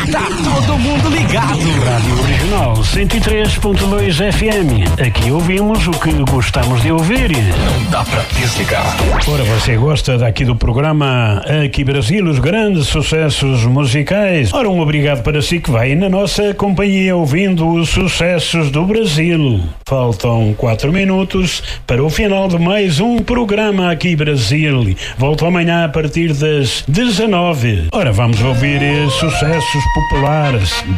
Tá todo mundo ligado. Rádio Regional 103.2 FM. Aqui ouvimos o que gostamos de ouvir. Não dá pra desligar. Ora, você gosta daqui do programa Aqui Brasil, os grandes sucessos musicais? Ora, um obrigado para si que vai na nossa companhia ouvindo os sucessos do Brasil. Faltam 4 minutos para o final de mais um programa Aqui Brasil. Volto amanhã a partir das 19. Ora, vamos ouvir sucessos populares